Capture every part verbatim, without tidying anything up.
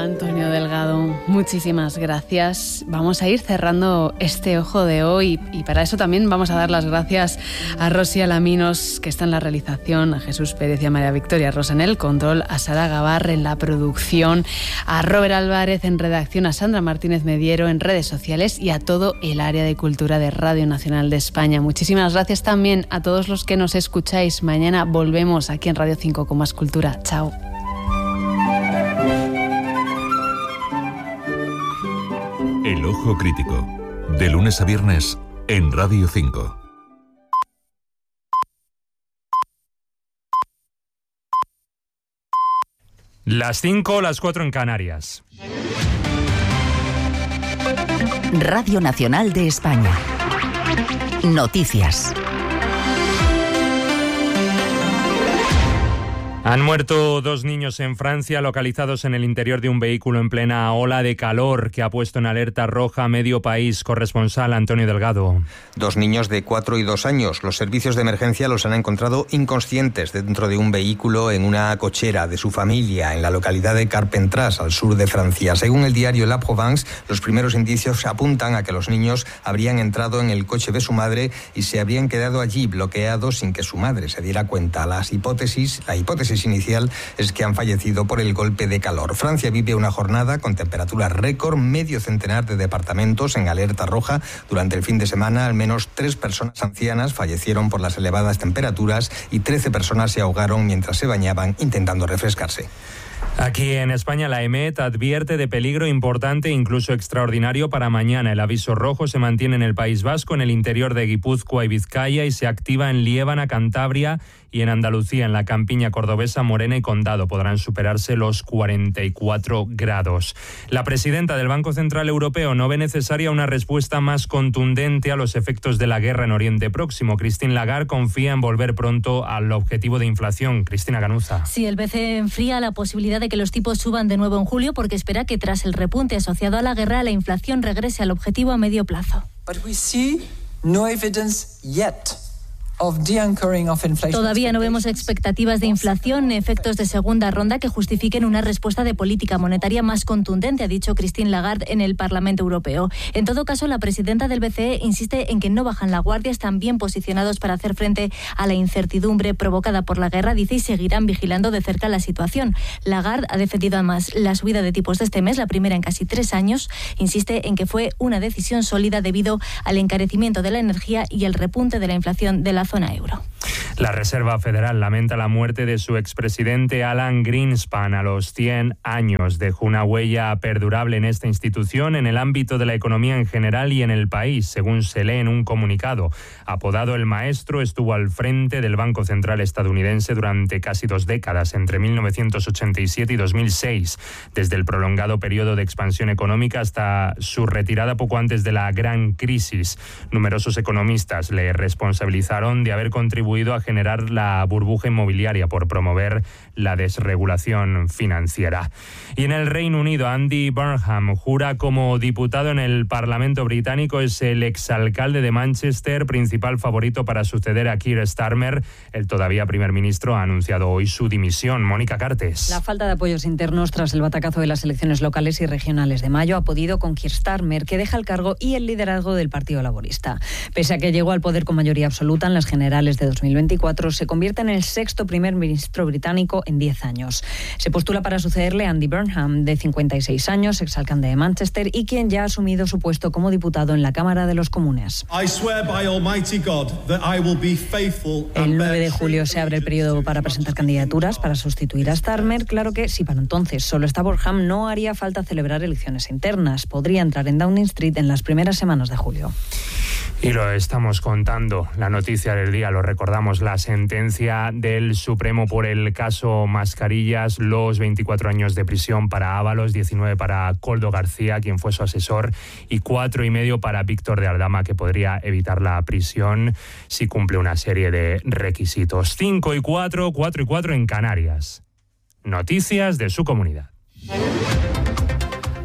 Antonio Delgado, muchísimas gracias. Vamos a ir cerrando este Ojo de Hoy y para eso también vamos a dar las gracias a Rosy Alaminos, que está en la realización, a Jesús Pérez y a María Victoria Rosa en el control, a Sara Gavarre en la producción, a Robert Álvarez en redacción, a Sandra Martínez Mediero en redes sociales y a todo el área de cultura de Radio Nacional de España. Muchísimas gracias también a todos los que nos escucháis. Mañana volvemos aquí en Radio cinco con más cultura. Chao. El Ojo Crítico, de lunes a viernes en Radio cinco. Las cinco, las cuatro en Canarias. Radio Nacional de España. Noticias. Han muerto dos niños en Francia localizados en el interior de un vehículo en plena ola de calor que ha puesto en alerta roja a medio país. Corresponsal Antonio Delgado. Dos niños de cuatro y dos años. Los servicios de emergencia los han encontrado inconscientes dentro de un vehículo en una cochera de su familia en la localidad de Carpentras, al sur de Francia. Según el diario La Provence, los primeros indicios apuntan a que los niños habrían entrado en el coche de su madre y se habrían quedado allí bloqueados sin que su madre se diera cuenta. Las hipótesis, la hipótesis inicial es que han fallecido por el golpe de calor. Francia vive una jornada con temperaturas récord, medio centenar de departamentos en alerta roja. Durante el fin de semana, al menos tres personas ancianas fallecieron por las elevadas temperaturas y trece personas se ahogaron mientras se bañaban intentando refrescarse. Aquí en España la EMET advierte de peligro importante, incluso extraordinario, para mañana. El aviso rojo se mantiene en el País Vasco, en el interior de Guipúzcoa y Vizcaya y se activa en Liébana, Cantabria y en Andalucía, en la campiña cordobesa, Morena y Condado. Podrán superarse los cuarenta y cuatro grados. La presidenta del Banco Central Europeo no ve necesaria una respuesta más contundente a los efectos de la guerra en Oriente Próximo. Christine Lagarde confía en volver pronto al objetivo de inflación. Cristina Ganuza. Sí, el B C E enfría la posibilidad de que los tipos suban de nuevo en julio porque espera que tras el repunte asociado a la guerra la inflación regrese al objetivo a medio plazo. But we see no evidence yet. Todavía no vemos expectativas de inflación, efectos de segunda ronda que justifiquen una respuesta de política monetaria más contundente, ha dicho Christine Lagarde en el Parlamento Europeo. En todo caso, la presidenta del B C E insiste en que no bajan la guardia, están bien posicionados para hacer frente a la incertidumbre provocada por la guerra, dice, y seguirán vigilando de cerca la situación. Lagarde ha defendido además la subida de tipos de este mes, la primera en casi tres años. Insiste en que fue una decisión sólida debido al encarecimiento de la energía y el repunte de la inflación de la zona euro. La Reserva Federal lamenta la muerte de su expresidente Alan Greenspan a los cien años. Dejó una huella perdurable en esta institución, en el ámbito de la economía en general y en el país, según se lee en un comunicado. Apodado el Maestro, estuvo al frente del Banco Central estadounidense durante casi dos décadas, entre mil novecientos ochenta y siete y dos mil seis, desde el prolongado periodo de expansión económica hasta su retirada poco antes de la gran crisis. Numerosos economistas le responsabilizaron de haber contribuido a generar la burbuja inmobiliaria por promover la desregulación financiera. Y en el Reino Unido, Andy Burnham jura como diputado en el Parlamento británico. Es el exalcalde de Manchester, principal favorito para suceder a Keir Starmer. El todavía primer ministro ha anunciado hoy su dimisión. Mónica Cartes. La falta de apoyos internos tras el batacazo de las elecciones locales y regionales de mayo ha podido con Keir Starmer, que deja el cargo y el liderazgo del Partido Laborista. Pese a que llegó al poder con mayoría absoluta en las generales de dos mil veinticuatro, se convierte en el sexto primer ministro británico en diez años. Se postula para sucederle a Andy Burnham, de cincuenta y seis años, exalcalde de Manchester y quien ya ha asumido su puesto como diputado en la Cámara de los Comunes. El nueve de julio se abre el periodo para presentar candidaturas para sustituir a Starmer. Claro que si para entonces solo está Burnham, no haría falta celebrar elecciones internas. Podría entrar en Downing Street en las primeras semanas de julio. Y lo estamos contando, la noticia del día, lo recordamos, la sentencia del Supremo por el caso Mascarillas, los veinticuatro años de prisión para Ábalos, diecinueve para Koldo García, quien fue su asesor, y cuatro y medio para Víctor de Aldama, que podría evitar la prisión si cumple una serie de requisitos. Cinco y cuatro, cuatro y cuatro en Canarias. Noticias de su comunidad.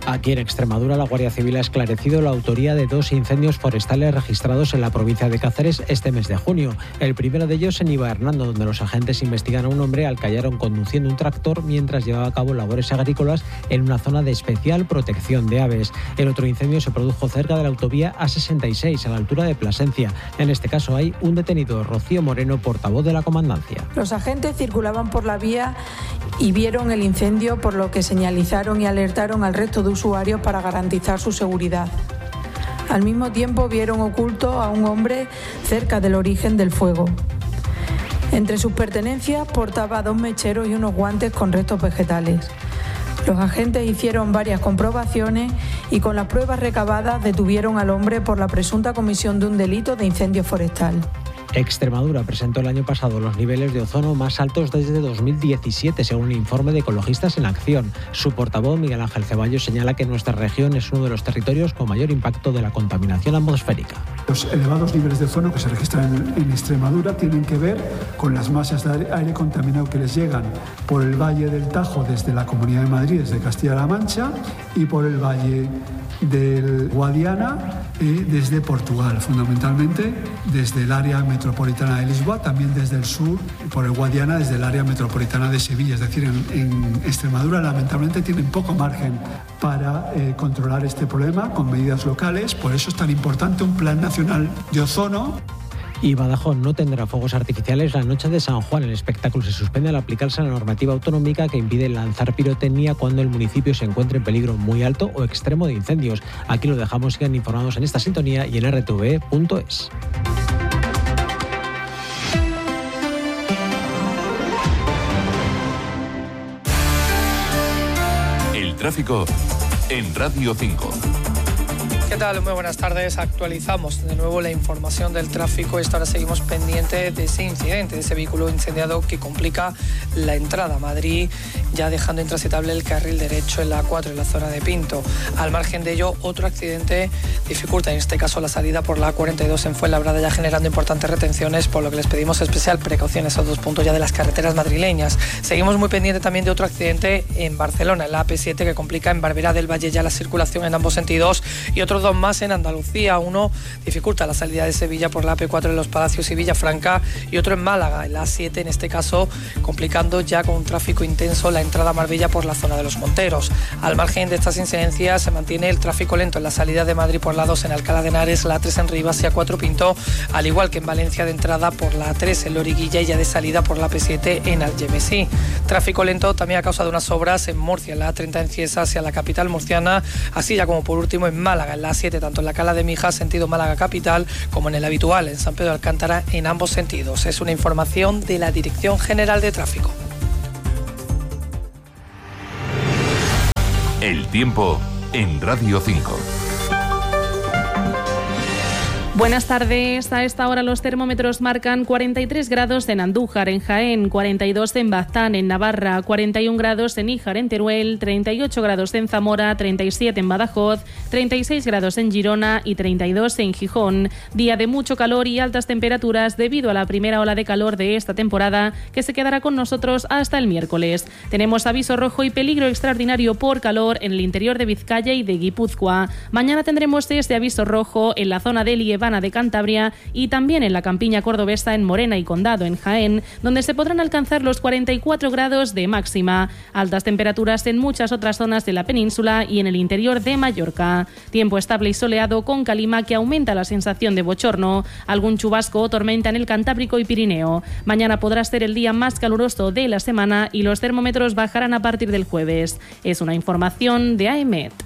Aquí en Extremadura, la Guardia Civil ha esclarecido la autoría de dos incendios forestales registrados en la provincia de Cáceres este mes de junio. El primero de ellos en Iba Hernando, donde los agentes investigan a un hombre al que hallaron conduciendo un tractor mientras llevaba a cabo labores agrícolas en una zona de especial protección de aves. El otro incendio se produjo cerca de la autovía A sesenta y seis, a la altura de Plasencia. En este caso hay un detenido, Rocío Moreno, portavoz de la comandancia. Los agentes circulaban por la vía y vieron el incendio, por lo que señalizaron y alertaron al resto de usuarios para garantizar su seguridad. Al mismo tiempo vieron oculto a un hombre cerca del origen del fuego. Entre sus pertenencias portaba dos mecheros y unos guantes con restos vegetales. Los agentes hicieron varias comprobaciones y con las pruebas recabadas detuvieron al hombre por la presunta comisión de un delito de incendio forestal. Extremadura presentó el año pasado los niveles de ozono más altos desde dos mil diecisiete, según un informe de Ecologistas en Acción. Su portavoz, Miguel Ángel Ceballos, señala que nuestra región es uno de los territorios con mayor impacto de la contaminación atmosférica. Los elevados niveles de ozono que se registran en, en Extremadura tienen que ver con las masas de aire contaminado que les llegan por el Valle del Tajo desde la Comunidad de Madrid, desde Castilla-La Mancha, y por el Valle del Guadiana eh, desde Portugal, fundamentalmente desde el área metropolitana de Lisboa, también desde el sur, por el Guadiana, desde el área metropolitana de Sevilla. Es decir, en, en Extremadura lamentablemente tienen poco margen para eh, controlar este problema con medidas locales. Por eso es tan importante un plan nacional de ozono. Y Badajoz no tendrá fuegos artificiales la noche de San Juan. El espectáculo se suspende al aplicarse la normativa autonómica que impide lanzar pirotecnia cuando el municipio se encuentre en peligro muy alto o extremo de incendios. Aquí lo dejamos, sigan informados en esta sintonía y en r t v punto es. El tráfico en Radio cinco. ¿Qué tal? Muy buenas tardes. Actualizamos de nuevo la información del tráfico. Esta hora seguimos pendiente de ese incidente, de ese vehículo incendiado que complica la entrada a Madrid, ya dejando intransitable el carril derecho en la A cuatro, en la zona de Pinto. Al margen de ello, otro accidente dificulta, en este caso, la salida por la A cuarenta y dos en Fuenlabrada, ya generando importantes retenciones, por lo que les pedimos especial precaución en esos dos puntos ya de las carreteras madrileñas. Seguimos muy pendiente también de otro accidente en Barcelona, en la A P siete, que complica en Barberá del Valle ya la circulación en ambos sentidos, y otros dos más en Andalucía. Uno dificulta la salida de Sevilla por la A P cuatro en Los Palacios y Villafranca, y otro en Málaga, en la A siete, en este caso complicando ya con un tráfico intenso la entrada a Marbella por la zona de Los Monteros. Al margen de estas incidencias se mantiene el tráfico lento en la salida de Madrid por la A dos en Alcalá de Henares, la A tres en Rivas y A cuatro Pinto, al igual que en Valencia de entrada por la A tres en Loriguilla y ya de salida por la A P siete en Algemesí. Tráfico lento también a causa de unas obras en Murcia, en la A treinta en Cieza hacia la capital murciana, así ya como por último en Málaga, en la A siete, tanto en la Cala de Mijas, sentido Málaga capital, como en el habitual en San Pedro de Alcántara, en ambos sentidos. Es una información de la Dirección General de Tráfico. El tiempo en Radio cinco. Buenas tardes. A esta hora los termómetros marcan cuarenta y tres grados en Andújar, en Jaén, cuarenta y dos en Baztán, en Navarra, cuarenta y un grados en Níjar, en Teruel, treinta y ocho grados en Zamora, treinta y siete en Badajoz, treinta y seis grados en Girona y treinta y dos en Gijón. Día de mucho calor y altas temperaturas debido a la primera ola de calor de esta temporada, que se quedará con nosotros hasta el miércoles. Tenemos aviso rojo y peligro extraordinario por calor en el interior de Vizcaya y de Guipúzcoa. Mañana tendremos este aviso rojo en la zona de Liébana de Cantabria y también en la campiña cordobesa, en Morena y Condado, en Jaén, donde se podrán alcanzar los cuarenta y cuatro grados de máxima. Altas temperaturas en muchas otras zonas de la península y en el interior de Mallorca. Tiempo estable y soleado con calima que aumenta la sensación de bochorno. Algún chubasco o tormenta en el Cantábrico y Pirineo. Mañana podrá ser el día más caluroso de la semana y los termómetros bajarán a partir del jueves. Es una información de A E M E T.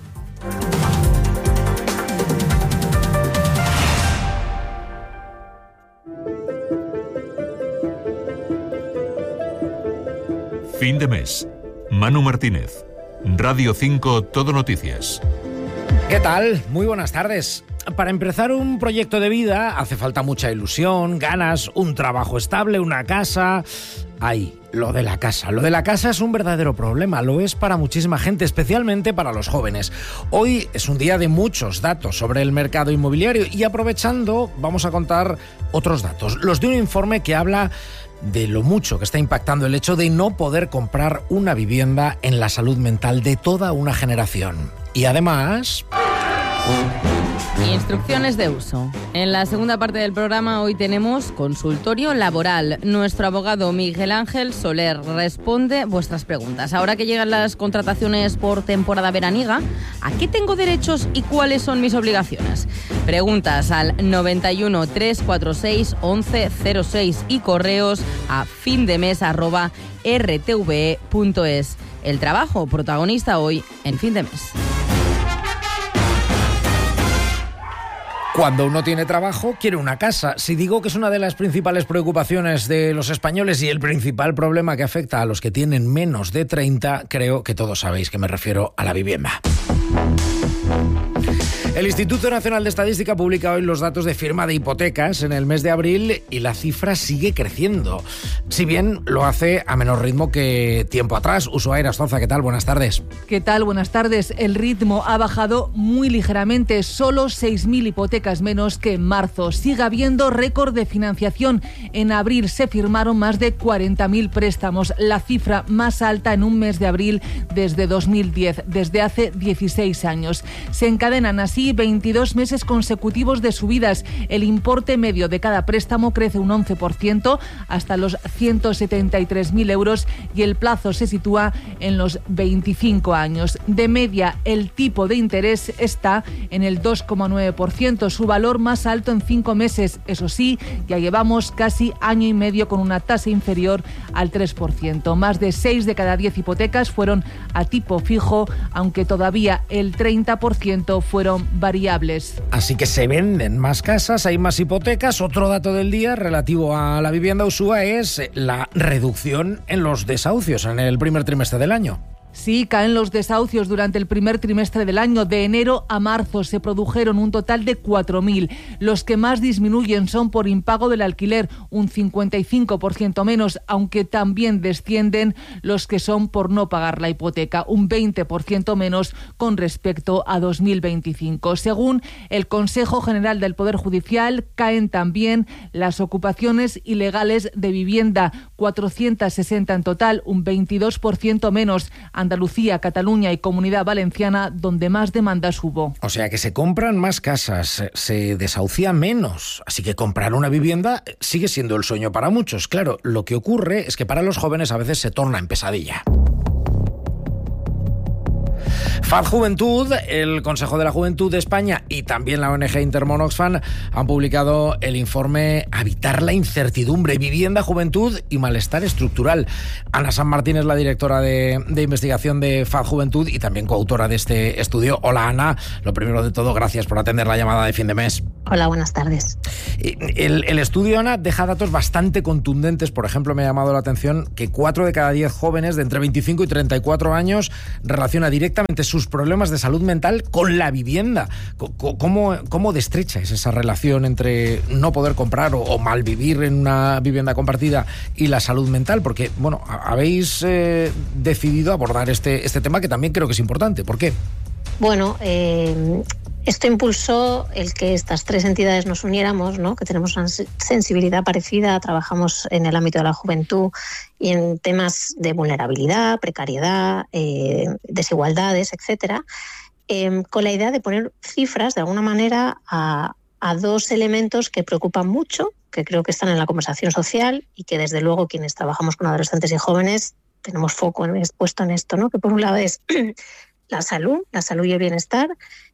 Fin de mes. Manu Martínez. Radio cinco Todo Noticias. ¿Qué tal? Muy buenas tardes. Para empezar un proyecto de vida hace falta mucha ilusión, ganas, un trabajo estable, una casa. Ay, lo de la casa. Lo de la casa es un verdadero problema. Lo es para muchísima gente, especialmente para los jóvenes. Hoy es un día de muchos datos sobre el mercado inmobiliario y aprovechando vamos a contar otros datos. Los de un informe que habla de lo mucho que está impactando el hecho de no poder comprar una vivienda en la salud mental de toda una generación. Y además... Instrucciones de uso. En la segunda parte del programa hoy tenemos consultorio laboral. Nuestro abogado Miguel Ángel Soler responde vuestras preguntas. Ahora que llegan las contrataciones por temporada veraniega, ¿a qué tengo derechos y cuáles son mis obligaciones? Preguntas al noventa y uno, trescientos cuarenta y seis, once cero seis y correos a findemes arroba r t v e punto es. El trabajo protagonista hoy en Fin de Mes. Cuando uno tiene trabajo, quiere una casa. Si digo que es una de las principales preocupaciones de los españoles y el principal problema que afecta a los que tienen menos de treinta, creo que todos sabéis que me refiero a la vivienda. El Instituto Nacional de Estadística publica hoy los datos de firma de hipotecas en el mes de abril y la cifra sigue creciendo. Si bien lo hace a menor ritmo que tiempo atrás. Ushuaia Astonza, ¿qué tal? Buenas tardes. ¿Qué tal? Buenas tardes. El ritmo ha bajado muy ligeramente, solo seis mil hipotecas menos que en marzo. Sigue habiendo récord de financiación. En abril se firmaron más de cuarenta mil préstamos, la cifra más alta en un mes de abril desde dos mil diez, desde hace dieciséis años. Se encadenan así veintidós meses consecutivos de subidas. El importe medio de cada préstamo crece un once por ciento hasta los ciento setenta y tres mil euros y el plazo se sitúa en los veinticinco años. De media, el tipo de interés está en el dos coma nueve por ciento, su valor más alto en cinco meses. Eso sí, ya llevamos casi año y medio con una tasa inferior al tres por ciento. Más de seis de cada diez hipotecas fueron a tipo fijo, aunque todavía el treinta por ciento fueron variables. Así que se venden más casas, hay más hipotecas. Otro dato del día relativo a la vivienda Ushuaia es la reducción en los desahucios en el primer trimestre del año. Sí, caen los desahucios durante el primer trimestre del año. De enero a marzo se produjeron un total de cuatro mil. Los que más disminuyen son por impago del alquiler, un cincuenta y cinco por ciento menos, aunque también descienden los que son por no pagar la hipoteca, un veinte por ciento menos con respecto a dos mil veinticinco. Según el Consejo General del Poder Judicial, caen también las ocupaciones ilegales de vivienda, cuatrocientas sesenta en total, un veintidós por ciento menos. Andalucía, Cataluña y Comunidad Valenciana, donde más demandas hubo. O sea que se compran más casas, se desahucia menos. Así que comprar una vivienda sigue siendo el sueño para muchos. Claro, lo que ocurre es que para los jóvenes a veces se torna en pesadilla. F A D Juventud, el Consejo de la Juventud de España y también la O N G Intermón Oxfam han publicado el informe Habitar la incertidumbre, vivienda, juventud y malestar estructural. Ana San Martín es la directora de, de investigación de F A D Juventud y también coautora de este estudio. Hola Ana, lo primero de todo, gracias por atender la llamada de fin de mes. Hola, buenas tardes. El, el estudio, Ana, deja datos bastante contundentes. Por ejemplo, me ha llamado la atención que cuatro de cada diez jóvenes de entre veinticinco y treinta y cuatro años relaciona directamente sus problemas de salud mental con la vivienda. ¿Cómo, cómo de estrecha es esa relación entre no poder comprar o, o malvivir en una vivienda compartida y la salud mental? Porque, bueno, habéis eh, decidido abordar este, este tema que también creo que es importante. ¿Por qué? Bueno, eh, esto impulsó el que estas tres entidades nos uniéramos, ¿no? Que tenemos una sensibilidad parecida, trabajamos en el ámbito de la juventud y en temas de vulnerabilidad, precariedad, eh, desigualdades, etcétera, eh, con la idea de poner cifras, de alguna manera, a, a dos elementos que preocupan mucho, que creo que están en la conversación social y que, desde luego, quienes trabajamos con adolescentes y jóvenes tenemos foco puesto en esto, ¿no? Que por un lado es la salud, la salud y el bienestar,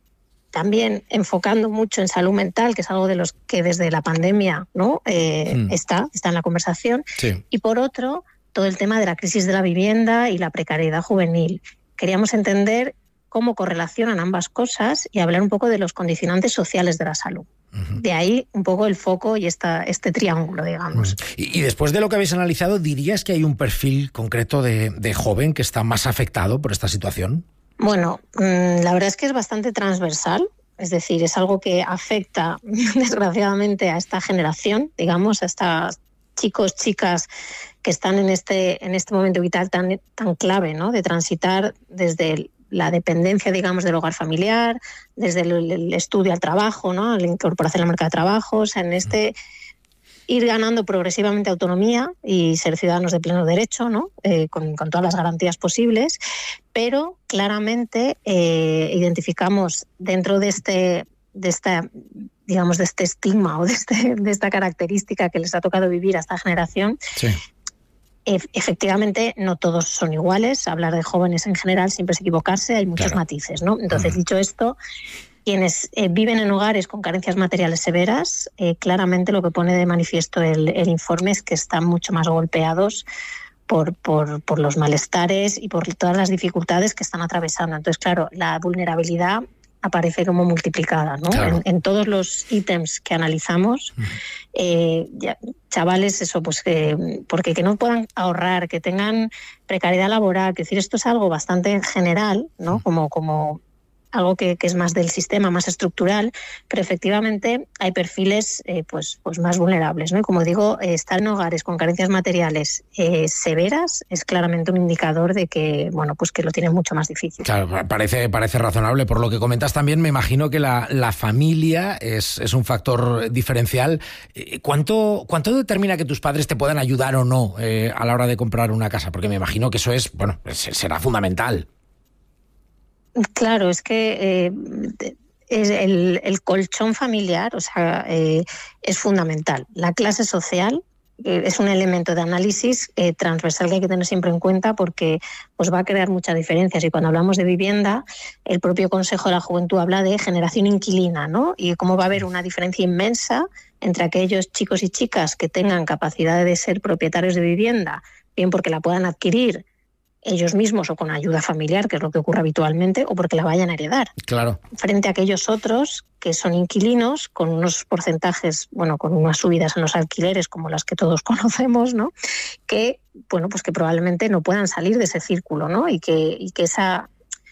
también enfocando mucho en salud mental, que es algo de los que desde la pandemia, ¿no? eh, mm. está, está en la conversación. Sí. Y por otro, todo el tema de la crisis de la vivienda y la precariedad juvenil. Queríamos entender cómo correlacionan ambas cosas y hablar un poco de los condicionantes sociales de la salud. Uh-huh. De ahí un poco el foco y esta, este triángulo, digamos. Uh-huh. Y, y después de lo que habéis analizado, ¿dirías que hay un perfil concreto de, de joven que está más afectado por esta situación? Bueno, la verdad es que es bastante transversal, es decir, es algo que afecta desgraciadamente a esta generación, digamos, a estos chicos, chicas que están en este, en este momento vital tan, tan clave, ¿no? De transitar desde la dependencia, digamos, del hogar familiar, desde el, el estudio al trabajo, ¿no? La incorporación al mercado de trabajo, o sea, en este ir ganando progresivamente autonomía y ser ciudadanos de pleno derecho, ¿no? Eh, con, con todas las garantías posibles, pero claramente eh, identificamos dentro de este, de esta, digamos, de este estigma o de, este, de esta característica que les ha tocado vivir a esta generación. Sí. Efectivamente, no todos son iguales. Hablar de jóvenes en general siempre es equivocarse, hay muchos claro. matices, ¿no? Entonces, uh-huh. dicho esto, quienes eh, viven en hogares con carencias materiales severas, eh, claramente lo que pone de manifiesto el, el informe es que están mucho más golpeados por, por, por los malestares y por todas las dificultades que están atravesando. Entonces, claro, la vulnerabilidad aparece como multiplicada, ¿no? Claro. En, en todos los ítems que analizamos, uh-huh. eh, ya, chavales, eso, pues que porque que no puedan ahorrar, que tengan precariedad laboral, que decir, esto es algo bastante general, ¿no? Uh-huh. Como, como algo que, que es más del sistema, más estructural, pero efectivamente hay perfiles eh, pues, pues más vulnerables, ¿no? Y como digo, eh, estar en hogares con carencias materiales eh, severas es claramente un indicador de que, bueno, pues que lo tienen mucho más difícil. Claro, parece, parece razonable. Por lo que comentas también, me imagino que la, la familia es, es un factor diferencial. ¿Cuánto, ¿Cuánto determina que tus padres te puedan ayudar o no eh, a la hora de comprar una casa? Porque me imagino que eso es, bueno, será fundamental. Claro, es que eh, es el, el colchón familiar, o sea, eh, es fundamental. La clase social eh, es un elemento de análisis eh, transversal que hay que tener siempre en cuenta porque pues, va a crear muchas diferencias. Y cuando hablamos de vivienda, el propio Consejo de la Juventud habla de generación inquilina, ¿no? Y cómo va a haber una diferencia inmensa entre aquellos chicos y chicas que tengan capacidad de ser propietarios de vivienda, bien porque la puedan adquirir ellos mismos o con ayuda familiar, que es lo que ocurre habitualmente, o porque la vayan a heredar. Claro. Frente a aquellos otros que son inquilinos, con unos porcentajes, bueno, con unas subidas en los alquileres como las que todos conocemos, ¿no? Que, bueno, pues que probablemente no puedan salir de ese círculo, ¿no? Y que, y que esa...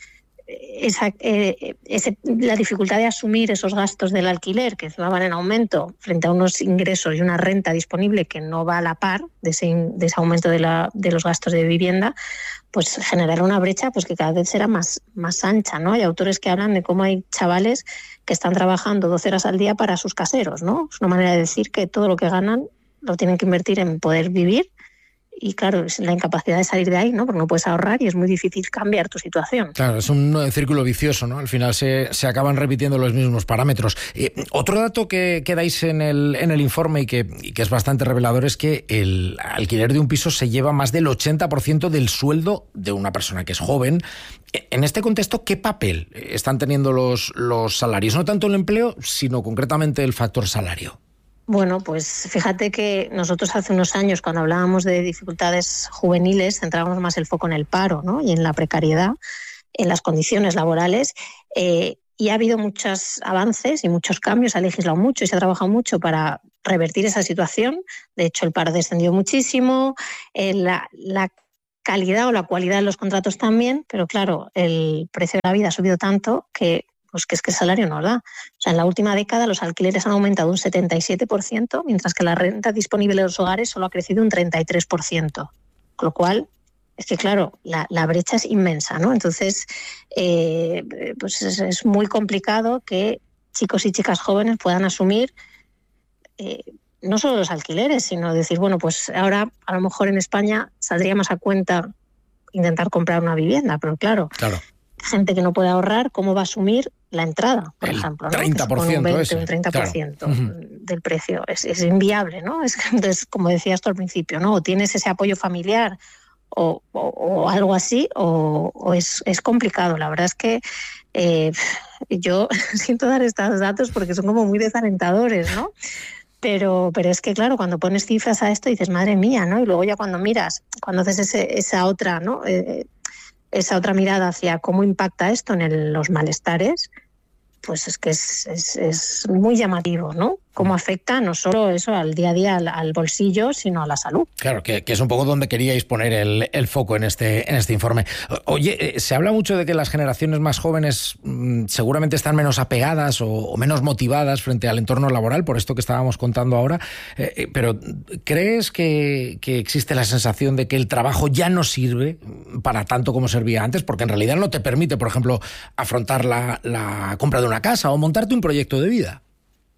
Esa, eh, ese, la dificultad de asumir esos gastos del alquiler que encima van en aumento frente a unos ingresos y una renta disponible que no va a la par de ese, de ese aumento de, la, de los gastos de vivienda, pues generará una brecha pues que cada vez será más, más ancha, ¿no? Hay autores que hablan de cómo hay chavales que están trabajando doce horas al día para sus caseros, ¿no? Es una manera de decir que todo lo que ganan lo tienen que invertir en poder vivir. Y claro, es la incapacidad de salir de ahí, ¿no? Porque no puedes ahorrar y es muy difícil cambiar tu situación. Claro, es un círculo vicioso, ¿no? Al final se, se acaban repitiendo los mismos parámetros. Eh, otro dato que, que dais en el, en el informe y que, y que es bastante revelador es que el alquiler de un piso se lleva más del ochenta por ciento del sueldo de una persona que es joven. En este contexto, ¿qué papel están teniendo los, los salarios? No tanto el empleo, sino concretamente el factor salario. Bueno, pues fíjate que nosotros hace unos años, cuando hablábamos de dificultades juveniles, centrábamos más el foco en el paro, ¿no? Y en la precariedad, en las condiciones laborales. Eh, y ha habido muchos avances y muchos cambios, se ha legislado mucho y se ha trabajado mucho para revertir esa situación. De hecho, el paro descendió muchísimo, eh, la, la calidad o la cualidad de los contratos también, pero claro, el precio de la vida ha subido tanto que... pues que es que el salario no da. O sea, en la última década los alquileres han aumentado un setenta y siete por ciento, mientras que la renta disponible de los hogares solo ha crecido un treinta y tres por ciento. Con lo cual, es que claro, la, la brecha es inmensa, ¿no? Entonces, eh, pues es, es muy complicado que chicos y chicas jóvenes puedan asumir eh, no solo los alquileres, sino decir, bueno, pues ahora a lo mejor en España saldría más a cuenta intentar comprar una vivienda, pero claro... claro. Gente que no puede ahorrar, ¿cómo va a asumir la entrada, por el ejemplo? ¿no? treinta por ciento, un veinte, ese, un treinta por ciento claro. del precio. Es, es inviable, ¿no? Es, entonces, como decías tú al principio, ¿no? O tienes ese apoyo familiar o, o, o algo así, o, o es, es complicado. La verdad es que eh, yo siento dar estos datos porque son como muy desalentadores, ¿no? Pero, pero es que, claro, cuando pones cifras a esto dices, madre mía, ¿no? Y luego ya cuando miras, cuando haces ese, esa otra, ¿no? Eh, esa otra mirada hacia cómo impacta esto en el, los malestares, pues es que es, es, es muy llamativo, ¿no? Cómo afecta no solo eso al día a día, al, al bolsillo, sino a la salud. Claro, que, que es un poco donde queríais poner el, el foco en este, en este informe. Oye, se habla mucho de que las generaciones más jóvenes mmm, seguramente están menos apegadas o, o menos motivadas frente al entorno laboral, por esto que estábamos contando ahora, eh, pero ¿crees que, que existe la sensación de que el trabajo ya no sirve para tanto como servía antes? Porque en realidad no te permite, por ejemplo, afrontar la, la compra de una casa o montarte un proyecto de vida.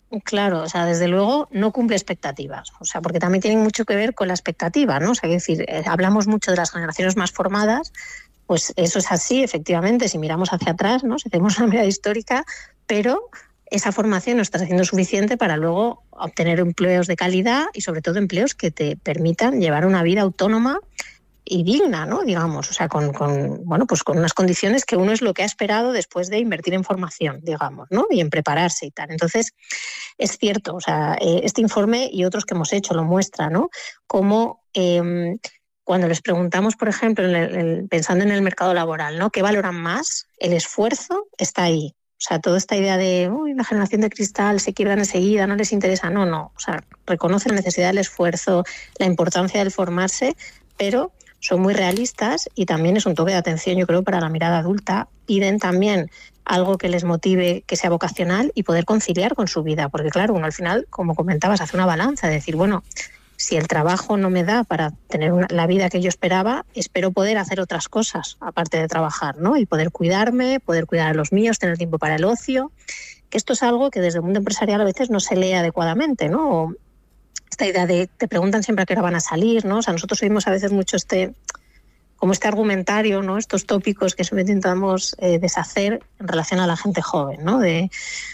claro, o sea, desde luego no cumple expectativas, o sea, porque también tiene mucho que ver con la expectativa, ¿no? O sea, es decir, eh, hablamos mucho de las generaciones más formadas, pues eso es así, efectivamente, si miramos hacia atrás, ¿no? Si hacemos una mirada histórica, pero esa formación no está siendo suficiente para luego obtener empleos de calidad y sobre todo empleos que te permitan llevar una vida autónoma y digna, ¿no? Digamos, o sea, con, con bueno, pues con unas condiciones que uno es lo que ha esperado después de invertir en formación, digamos, ¿no? Y en prepararse y tal. Entonces, es cierto, o sea, este informe y otros que hemos hecho lo muestra, ¿no? Cómo eh, cuando les preguntamos, por ejemplo, en el, el, pensando en el mercado laboral, ¿no? ¿Qué valoran más? El esfuerzo está ahí. O sea, toda esta idea de uy, la generación de cristal se quiebran enseguida, no les interesa. No, no. O sea, reconocen la necesidad del esfuerzo, la importancia del formarse, pero son muy realistas y también es un toque de atención, yo creo, para la mirada adulta. Piden también algo que les motive, que sea vocacional y poder conciliar con su vida. Porque, claro, uno al final, como comentabas, hace una balanza de decir, bueno, si el trabajo no me da para tener una, la vida que yo esperaba, espero poder hacer otras cosas aparte de trabajar, ¿no? Y poder cuidarme, poder cuidar a los míos, tener tiempo para el ocio, que esto es algo que desde el mundo empresarial a veces no se lee adecuadamente, ¿no? Esta idea de te preguntan siempre a qué hora van a salir, ¿no? O sea, nosotros oímos a veces mucho este como este argumentario, ¿no? Estos tópicos que siempre intentamos eh, deshacer en relación a la gente joven, ¿no? De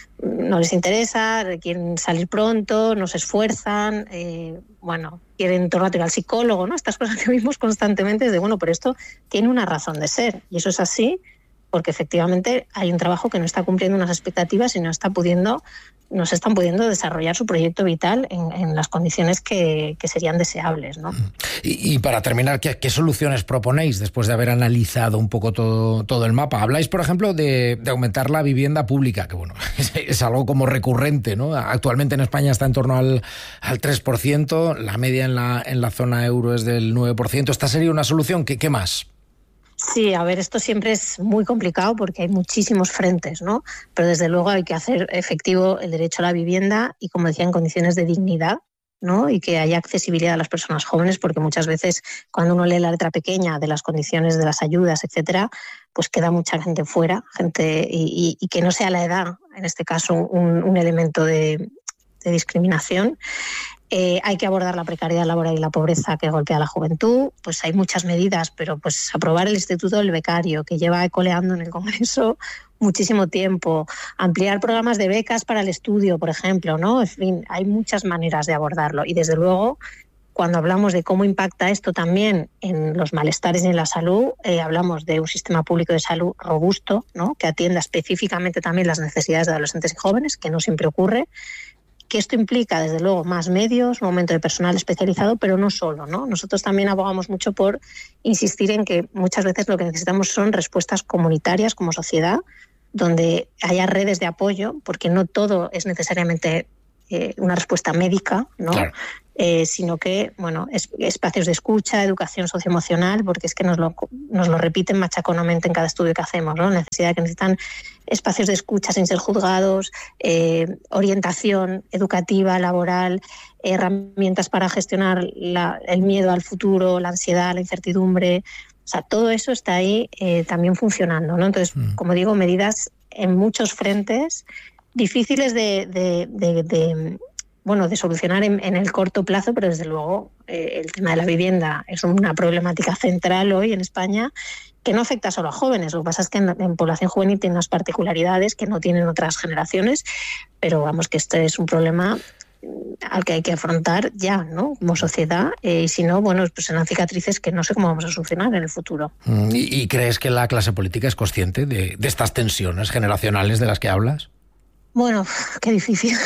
no les interesa, quieren salir pronto, no se esfuerzan, eh, bueno, quieren todo el rato ir al psicólogo, ¿no? Estas cosas que vimos constantemente es de, bueno, pero esto tiene una razón de ser. Y eso es así porque efectivamente hay un trabajo que no está cumpliendo unas expectativas y no está pudiendo, no se están pudiendo desarrollar su proyecto vital en, en las condiciones que, que serían deseables, ¿no? Y, y para terminar, ¿qué, ¿qué soluciones proponéis después de haber analizado un poco todo, todo el mapa? Habláis, por ejemplo, de, de aumentar la vivienda pública, que bueno, es, es algo como recurrente, ¿no? Actualmente en España está en torno al, al tres por ciento, la media en la, en la zona euro es del nueve por ciento. ¿Esta sería una solución? ¿Qué, qué más? Sí, a ver, esto siempre es muy complicado porque hay muchísimos frentes, ¿no? Pero desde luego hay que hacer efectivo el derecho a la vivienda y, como decía, en condiciones de dignidad, ¿no? Y que haya accesibilidad a las personas jóvenes, porque muchas veces cuando uno lee la letra pequeña de las condiciones de las ayudas, etcétera, pues queda mucha gente fuera, gente y, y, y que no sea la edad, en este caso, un, un elemento de, de discriminación. Eh, hay que abordar la precariedad laboral y la pobreza que golpea a la juventud. Pues hay muchas medidas, pero pues aprobar el Instituto del Becario, que lleva coleando en el Congreso muchísimo tiempo, ampliar programas de becas para el estudio, por ejemplo, ¿no? En fin, hay muchas maneras de abordarlo. Y desde luego, cuando hablamos de cómo impacta esto también en los malestares y en la salud, eh, hablamos de un sistema público de salud robusto, ¿no? Que atienda específicamente también las necesidades de adolescentes y jóvenes, que no siempre ocurre. Que esto implica, desde luego, más medios, un aumento de personal especializado, pero no solo, ¿no? Nosotros también abogamos mucho por insistir en que muchas veces lo que necesitamos son respuestas comunitarias como sociedad, donde haya redes de apoyo, porque no todo es necesariamente eh, una respuesta médica, ¿no? Claro. Eh, sino que, bueno, es, espacios de escucha, educación socioemocional, porque es que nos lo, nos lo repiten machaconamente en cada estudio que hacemos, ¿no? La necesidad que necesitan espacios de escucha sin ser juzgados, eh, orientación educativa, laboral, herramientas para gestionar la, el miedo al futuro, la ansiedad, la incertidumbre. O sea, todo eso está ahí eh, también funcionando, ¿no? Entonces, mm. como digo, medidas en muchos frentes difíciles de... de, de, de bueno, de solucionar en, en el corto plazo, pero desde luego eh, el tema de la vivienda es una problemática central hoy en España que no afecta solo a jóvenes. Lo que pasa es que en, en población juvenil tiene unas particularidades que no tienen otras generaciones, pero vamos, que este es un problema al que hay que afrontar ya, ¿no? Como sociedad, eh, y si no, bueno, pues serán cicatrices que no sé cómo vamos a solucionar en el futuro. ¿Y, y crees que la clase política es consciente de, de estas tensiones generacionales de las que hablas? Bueno, qué difícil.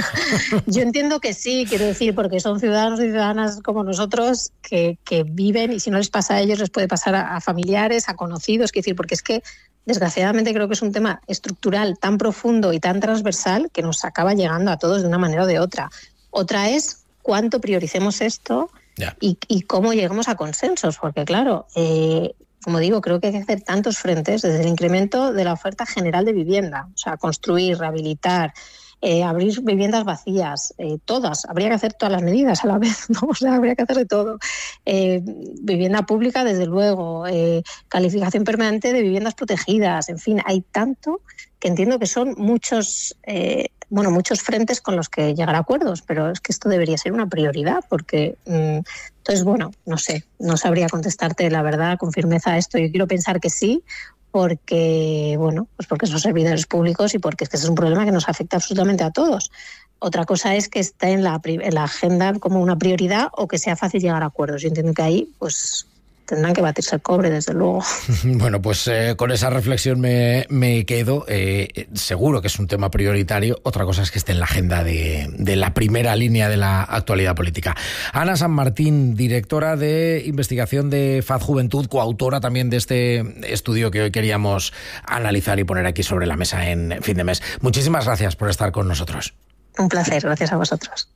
Yo entiendo que sí, quiero decir, porque son ciudadanos y ciudadanas como nosotros que, que viven, y si no les pasa a ellos les puede pasar a, a familiares, a conocidos, quiero decir, porque es que desgraciadamente creo que es un tema estructural tan profundo y tan transversal que nos acaba llegando a todos de una manera o de otra. Otra es cuánto prioricemos esto yeah. y, y cómo lleguemos a consensos, porque claro... Eh, Como digo, creo que hay que hacer tantos frentes, desde el incremento de la oferta general de vivienda, o sea, construir, rehabilitar, eh, abrir viviendas vacías, eh, todas, habría que hacer todas las medidas a la vez, ¿no? O sea, habría que hacer de todo. Eh, vivienda pública, desde luego, eh, calificación permanente de viviendas protegidas, en fin, hay tanto que entiendo que son muchos eh, bueno, muchos frentes con los que llegar a acuerdos, pero es que esto debería ser una prioridad porque, mmm, entonces, bueno, no sé, no sabría contestarte la verdad con firmeza a esto. Yo quiero pensar que sí, porque, bueno, pues porque son servidores públicos y porque es que ese es un problema que nos afecta absolutamente a todos. Otra cosa es que esté en la, en la agenda como una prioridad o que sea fácil llegar a acuerdos. Yo entiendo que ahí, pues, tendrán que batirse el cobre, desde luego. Bueno, pues eh, con esa reflexión me, me quedo. Eh, seguro que es un tema prioritario. Otra cosa es que esté en la agenda de, de la primera línea de la actualidad política. Ana San Martín, directora de investigación de F A Z Juventud, coautora también de este estudio que hoy queríamos analizar y poner aquí sobre la mesa en fin de mes. Muchísimas gracias por estar con nosotros. Un placer, gracias a vosotros.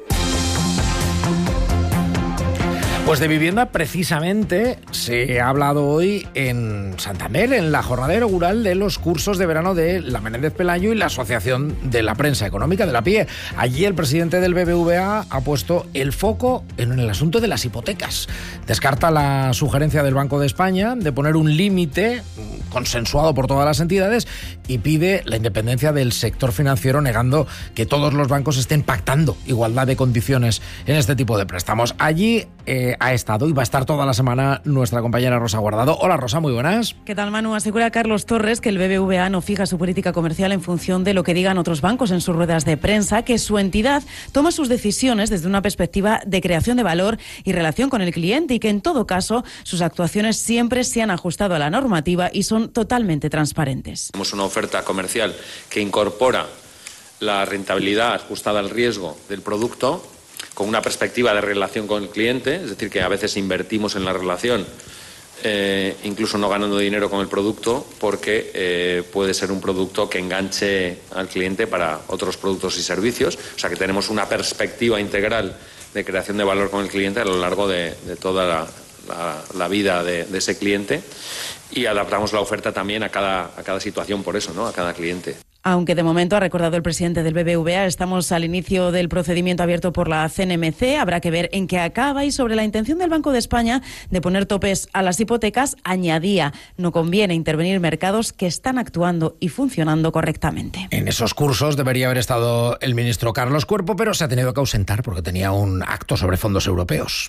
Pues de vivienda precisamente se ha hablado hoy en Santander, en la jornada inaugural de los cursos de verano de la Menéndez Pelayo y la Asociación de la Prensa Económica de la P I E. Allí el presidente del B B V A ha puesto el foco en el asunto de las hipotecas. Descarta la sugerencia del Banco de España de poner un límite consensuado por todas las entidades y pide la independencia del sector financiero, negando que todos los bancos estén pactando igualdad de condiciones en este tipo de préstamos. Allí eh, ha estado y va a estar toda la semana nuestra compañera Rosa Guardado. Hola Rosa, muy buenas. ¿Qué tal, Manu? Asegura Carlos Torres que el B B V A no fija su política comercial en función de lo que digan otros bancos en sus ruedas de prensa, que su entidad toma sus decisiones desde una perspectiva de creación de valor y relación con el cliente y que en todo caso sus actuaciones siempre se han ajustado a la normativa y son totalmente transparentes. Tenemos una oferta comercial que incorpora la rentabilidad ajustada al riesgo del producto con una perspectiva de relación con el cliente, es decir, que a veces invertimos en la relación, eh, incluso no ganando dinero con el producto, porque eh, puede ser un producto que enganche al cliente para otros productos y servicios. O sea que tenemos una perspectiva integral de creación de valor con el cliente a lo largo de, de toda la, la, la vida de, de ese cliente, y adaptamos la oferta también a cada, a cada situación, por eso, ¿no? A cada cliente. Aunque de momento, ha recordado el presidente del B B V A, estamos al inicio del procedimiento abierto por la C N M C. Habrá que ver en qué acaba, y sobre la intención del Banco de España de poner topes a las hipotecas, añadía: no conviene intervenir mercados que están actuando y funcionando correctamente. En esos cursos debería haber estado el ministro Carlos Cuerpo, pero se ha tenido que ausentar porque tenía un acto sobre fondos europeos.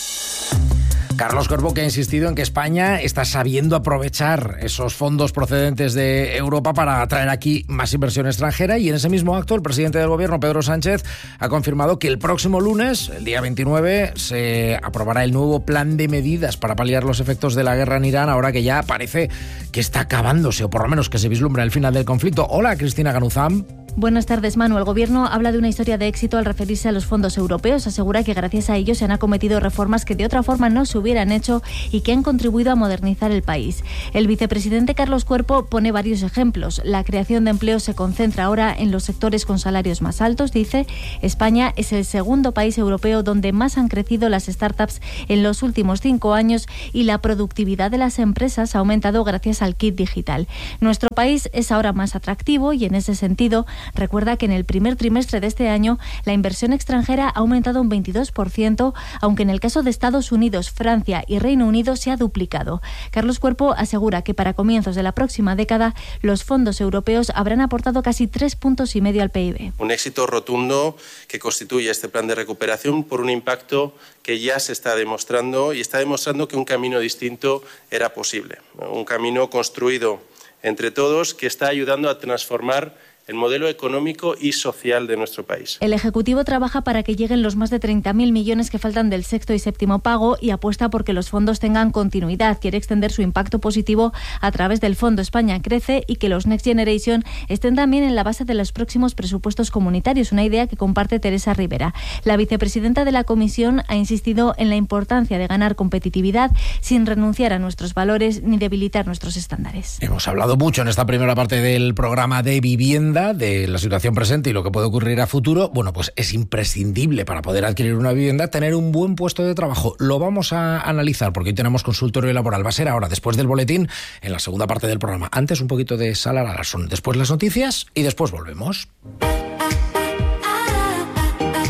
Carlos Cuerpo, que ha insistido en que España está sabiendo aprovechar esos fondos procedentes de Europa para atraer aquí más inversión extranjera, y en ese mismo acto el presidente del gobierno, Pedro Sánchez, ha confirmado que el próximo lunes, el día veintinueve, se aprobará el nuevo plan de medidas para paliar los efectos de la guerra en Irán, ahora que ya parece que está acabándose, o por lo menos que se vislumbra el final del conflicto. Hola, Cristina Ganuzam. Buenas tardes, Manu. El Gobierno habla de una historia de éxito al referirse a los fondos europeos. Asegura que gracias a ellos se han acometido reformas que de otra forma no se hubieran hecho y que han contribuido a modernizar el país. El vicepresidente Carlos Cuerpo pone varios ejemplos. La creación de empleo se concentra ahora en los sectores con salarios más altos. Dice: España es el segundo país europeo donde más han crecido las startups en los últimos cinco años y la productividad de las empresas ha aumentado gracias al kit digital. Nuestro país es ahora más atractivo y en ese sentido recuerda que en el primer trimestre de este año la inversión extranjera ha aumentado un veintidós por ciento, aunque en el caso de Estados Unidos, Francia y Reino Unido se ha duplicado. Carlos Cuerpo asegura que para comienzos de la próxima década los fondos europeos habrán aportado casi tres puntos y medio al P I B. Un éxito rotundo que constituye este plan de recuperación por un impacto que ya se está demostrando, y está demostrando que un camino distinto era posible. Un camino construido entre todos que está ayudando a transformar el modelo económico y social de nuestro país. El Ejecutivo trabaja para que lleguen los más de treinta mil millones que faltan del sexto y séptimo pago y apuesta porque los fondos tengan continuidad. Quiere extender su impacto positivo a través del Fondo España Crece y que los Next Generation estén también en la base de los próximos presupuestos comunitarios, una idea que comparte Teresa Rivera. La vicepresidenta de la Comisión ha insistido en la importancia de ganar competitividad sin renunciar a nuestros valores ni debilitar nuestros estándares. Hemos hablado mucho en esta primera parte del programa de vivienda, de la situación presente y lo que puede ocurrir a futuro. Bueno, pues es imprescindible para poder adquirir una vivienda tener un buen puesto de trabajo. Lo vamos a analizar porque hoy tenemos consultorio laboral. Va a ser ahora, después del boletín, en la segunda parte del programa. Antes un poquito de Sala Larson, después las noticias y después volvemos.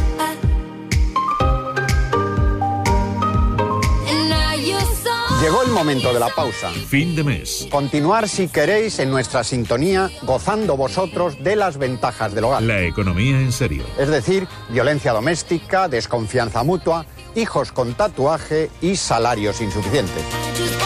Llegó el momento de la pausa. Fin de mes. Continuar, si queréis, en nuestra sintonía, gozando vosotros de las ventajas del hogar. La economía en serio. Es decir, violencia doméstica, desconfianza mutua, hijos con tatuaje y salarios insuficientes.